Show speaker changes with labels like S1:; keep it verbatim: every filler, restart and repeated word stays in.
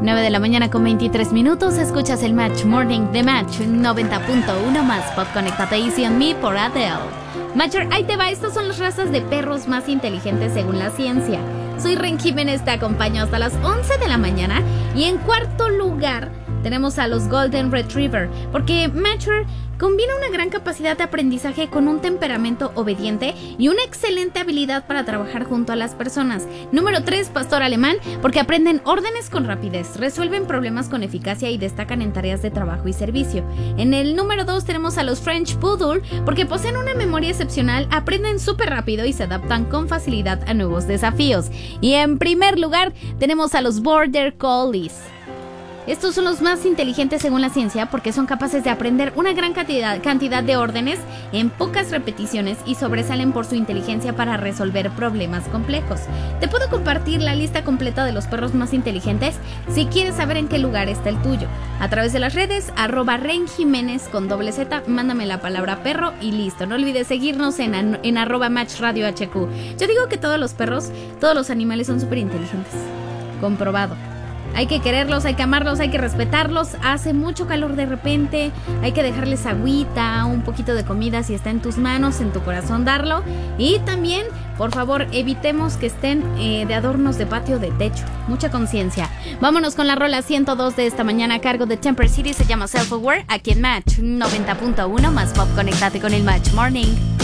S1: nueve de la mañana con veintitrés minutos. Escuchas el Match Morning de Match noventa punto uno más Pop. Conéctate Easy on Me por Adele. Matcher, ahí te va. Estas son las razas de perros más inteligentes según la ciencia. Soy Ren Jiménez, te acompaño hasta las once de la mañana. Y en cuarto lugar tenemos a los Golden Retriever, porque Matcher combina una gran capacidad de aprendizaje con un temperamento obediente y una excelente habilidad para trabajar junto a las personas. Número tres, Pastor Alemán, porque aprenden órdenes con rapidez, resuelven problemas con eficacia y destacan en tareas de trabajo y servicio. En el número dos tenemos a los French Poodle, porque poseen una memoria excepcional, aprenden súper rápido y se adaptan con facilidad a nuevos desafíos. Y en primer lugar tenemos a los Border Collies. Estos son los más inteligentes según la ciencia porque son capaces de aprender una gran cantidad, cantidad de órdenes en pocas repeticiones y sobresalen por su inteligencia para resolver problemas complejos. Te puedo compartir la lista completa de los perros más inteligentes si quieres saber en qué lugar está el tuyo. A través de las redes, arroba Ren Jiménez con doble Z, mándame la palabra perro y listo. No olvides seguirnos en, en arroba Match Radio H Q. Yo digo que todos los perros, todos los animales son súper inteligentes. Comprobado. Hay que quererlos, hay que amarlos, hay que respetarlos. Hace mucho calor de repente, hay que dejarles agüita, un poquito de comida si está en tus manos, en tu corazón darlo. Y también, por favor, evitemos que estén eh, de adornos de patio de techo. Mucha conciencia. Vámonos con la rola ciento dos de esta mañana a cargo de Temper City. Se llama Self Aware, aquí en Match noventa punto uno más Pop. Conéctate con el Match Morning.